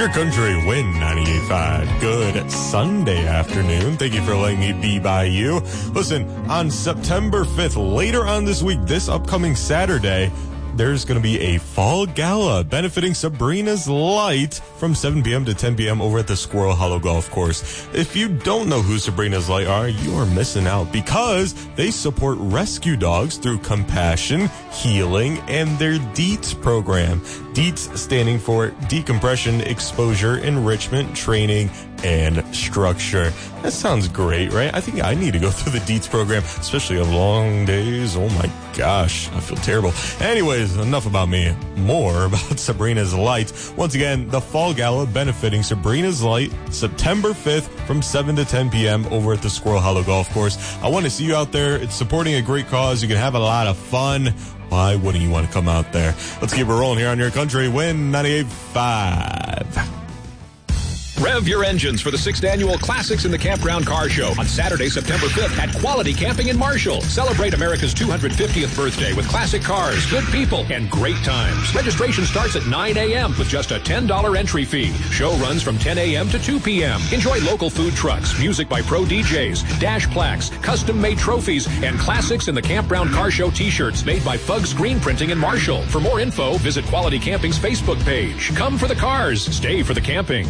Your Country Win 98.5. Good Sunday afternoon. Thank you for letting me be by you. Listen, on September 5th, later on this week, this upcoming Saturday, there's going to be a fall gala benefiting Sabrina's Light from 7 p.m. to 10 p.m. over at the Squirrel Hollow Golf Course. If you don't know who Sabrina's Light are, you are missing out because they support rescue dogs through compassion, healing, and their DEETS program. DEETS standing for Decompression, Exposure, Enrichment, Training, and Structure. That sounds great, right? I think I need to go through the DEETS program, especially on long days. Oh my gosh, I feel terrible. Anyways, enough about me. More about Sabrina's Light. Once again, the Fall Gala benefiting Sabrina's Light, September 5th from 7 to 10 p.m. over at the Squirrel Hollow Golf Course. I want to see you out there. It's supporting a great cause. You can have a lot of fun. Why wouldn't you want to come out there? Let's keep it rolling here on Your Country Win 98.5. Rev your engines for the 6th annual Classics in the Campground Car Show on Saturday, September 5th at Quality Camping in Marshall. Celebrate America's 250th birthday with classic cars, good people, and great times. Registration starts at 9 a.m. with just a $10 entry fee. Show runs from 10 a.m. to 2 p.m. Enjoy local food trucks, music by pro DJs, dash plaques, custom-made trophies, and Classics in the Campground Car Show t-shirts made by Fug Screen Printing in Marshall. For more info, visit Quality Camping's Facebook page. Come for the cars, stay for the camping.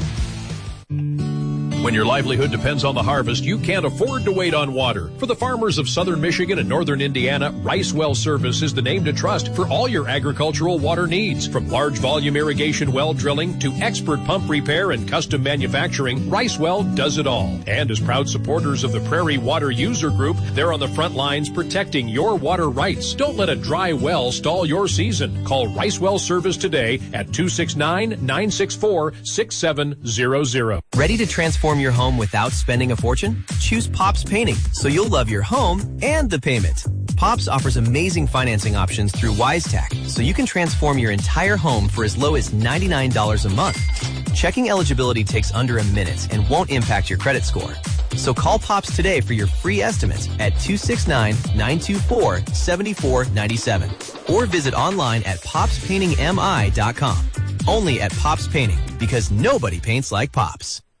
When your livelihood depends on the harvest, you can't afford to wait on water. For the farmers of southern Michigan and northern Indiana, Rice Well Service is the name to trust for all your agricultural water needs. From large volume irrigation well drilling to expert pump repair and custom manufacturing, Rice Well does it all. And as proud supporters of the Prairie Water User Group, they're on the front lines protecting your water rights. Don't let a dry well stall your season. Call Rice Well Service today at 269-964-6700. Ready to transform your home without spending a fortune? Choose Pops Painting, so you'll love your home and the payment. Pops offers amazing financing options through WiseTech, so you can transform your entire home for as low as $99 a month. Checking eligibility takes under a minute and won't impact your credit score. So call Pops today for your free estimate at 269-924-7497 or visit online at popspaintingmi.com. Only at Pops Painting, because nobody paints like Pops.